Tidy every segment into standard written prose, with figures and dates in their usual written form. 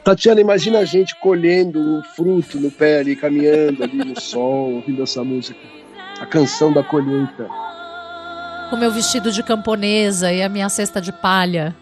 Tatiana, imagina a gente colhendo um fruto no pé ali, caminhando ali no sol, ouvindo essa música. A canção da colheita. Com meu vestido de camponesa e a minha cesta de palha.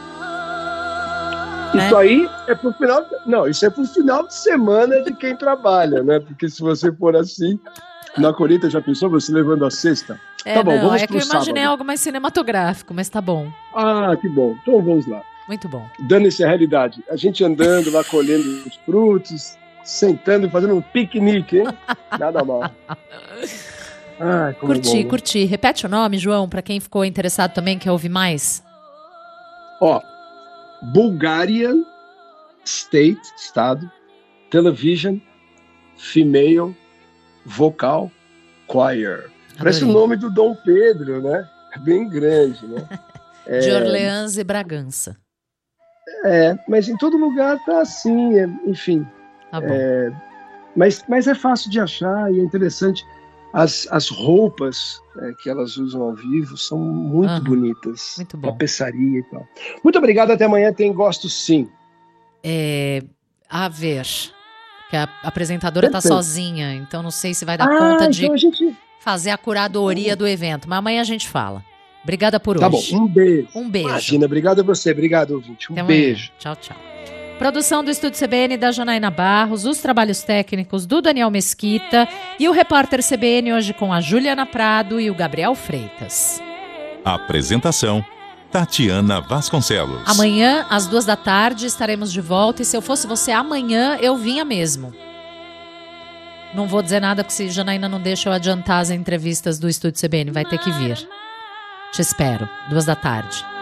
Isso aí é pro final... Não, isso é pro final de semana de quem trabalha, né? Porque se você for assim, na colheita, já pensou você levando a cesta? É, tá bom, não, vamos é pro que eu imaginei sábado. algo mais cinematográfico, mas tá bom. Ah, que bom. Então vamos lá. Muito bom. Dando-se a realidade. A gente andando lá, colhendo os frutos, sentando e fazendo um piquenique, hein? Nada mal. Ah, como Curti, bom, né? curti. Repete o nome, João, pra quem ficou interessado também, quer ouvir mais. Ó, Bulgarian State, Estado, Television, Female, Vocal, Choir. Parece o nome do Dom Pedro, né? É bem grande, né? De Orleans e Bragança. Mas em todo lugar tá assim, enfim. Tá bom. Mas é fácil de achar e é interessante. As roupas que elas usam ao vivo são muito bonitas. Muito bom. Tapeçaria e tal. Muito obrigado, até amanhã. Tem gosto sim. A ver. Que a apresentadora tá sozinha, então não sei se vai dar conta de fazer a curadoria do evento. Mas amanhã a gente fala. Obrigada por hoje. Tá bom, um beijo. Um beijo. Imagina, obrigado a você. Obrigado, ouvinte. Até beijo. Amanhã. Tchau, tchau. Produção do Estúdio CBN da Janaína Barros, os trabalhos técnicos do Daniel Mesquita e o repórter CBN hoje com a Juliana Prado e o Gabriel Freitas. Apresentação, Tatiana Vasconcelos. Amanhã, às 14h, estaremos de volta e se eu fosse você amanhã, eu vinha mesmo. Não vou dizer nada porque se Janaína não deixa eu adiantar as entrevistas do Estúdio CBN, vai ter que vir. Te espero, 14h.